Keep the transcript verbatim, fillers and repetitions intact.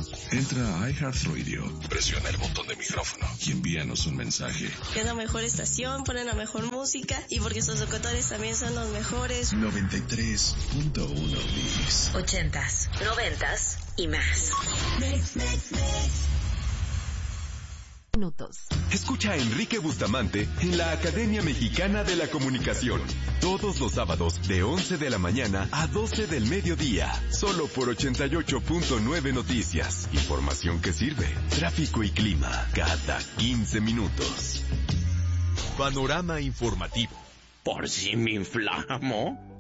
Entra a iHeartRadio, presiona el botón de micrófono y envíanos un mensaje. Es la mejor estación, ponen la mejor música y porque sus locutores también son los mejores. noventa y tres punto uno Mix. Ochentas, noventas y más. Mix, mix, mix. Minutos. Escucha a Enrique Bustamante en la Academia Mexicana de la Comunicación. Todos los sábados de once de la mañana a doce del mediodía. Solo por ochenta y ocho punto nueve Noticias. Información que sirve. Tráfico y clima cada quince minutos. Panorama informativo. Por si me inflamo.